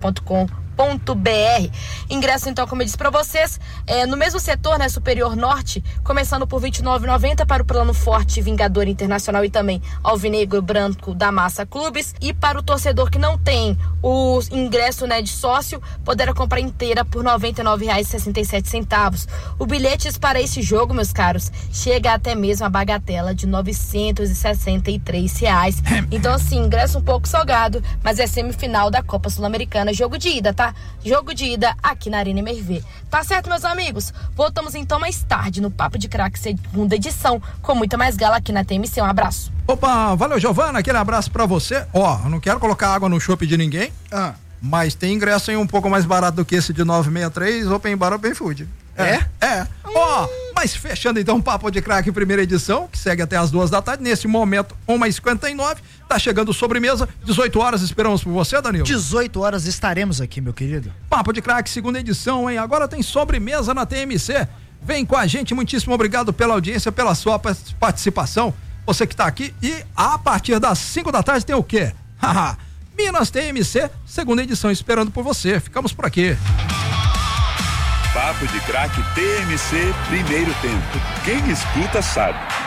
Ingresso, então, como eu disse pra vocês, no mesmo setor, né, Superior Norte, começando por R$ 29,90 para o Plano Forte Vingador Internacional e também Alvinegro Branco da Massa Clubes. E para o torcedor que não tem o ingresso, né, de sócio, poderá comprar inteira por R$ 99,67. O bilhete para esse jogo, meus caros, chega até mesmo a bagatela de R$ 963. Então, assim, ingresso um pouco salgado, mas é semifinal da Copa Sul-Americana, jogo de ida, tá? Jogo de ida aqui na Arena MRV. Tá certo, meus amigos? Voltamos então mais tarde no Papo de Craque, segunda edição, com muita mais gala aqui na TMC. Um abraço. Opa, valeu, Giovana, aquele abraço pra você. Ó, eu não quero colocar água no chopp de ninguém, mas tem ingresso aí um pouco mais barato do que esse de 963, Open Bar, Open Food. Ó, mas fechando então o Papo de Craque, primeira edição, que segue até as 2h, nesse momento 1h59, tá chegando sobremesa, 18 horas, esperamos por você, Danilo. 18 horas estaremos aqui, meu querido. Papo de Craque, segunda edição, hein? Agora tem sobremesa na TMC, vem com a gente, muitíssimo obrigado pela audiência, pela sua participação, você que tá aqui, e a partir das 5h tem o quê? Minas TMC, segunda edição, esperando por você, ficamos por aqui. Papo de Craque TMC, primeiro tempo. Quem escuta sabe.